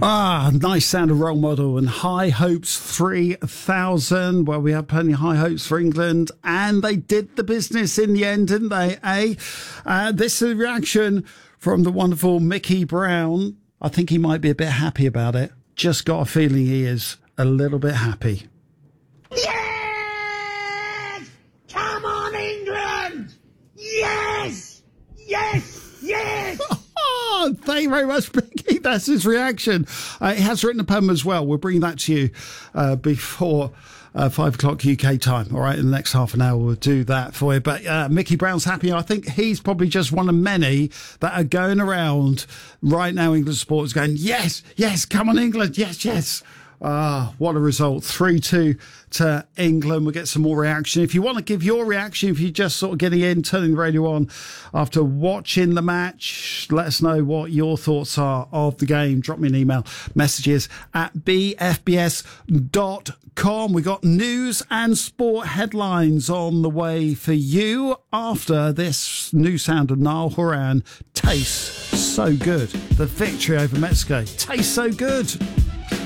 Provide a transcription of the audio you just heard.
Nice sound of Role Model and High Hopes 3000. Well, we had plenty of high hopes for England, and they did the business in the end, didn't they? This is a reaction from the wonderful Mickey Brown. I think he might be a bit happy about it. Just got a feeling he is a little bit happy. Yes! Come on, England! Yes! Yes! Yes! Thank you very much, Mickey. That's his reaction. He has written a poem as well. We'll bring that to you before 5 o'clock UK time. All right, in the next half an hour, we'll do that for you. But Mickey Brown's happy. I think he's probably just one of many that are going around right now, England supporters going, yes, yes, come on, England, yes, yes. What a result. 3-2 to England. We'll get some more reaction. If you want to give your reaction, if you're just sort of getting in, turning the radio on after watching the match, let us know what your thoughts are of the game. Drop me an email. Messages at bfbs.com. We got news and sport headlines on the way for you after this new sound of Niall Horan. Tastes so good. The victory over Mexico tastes so good.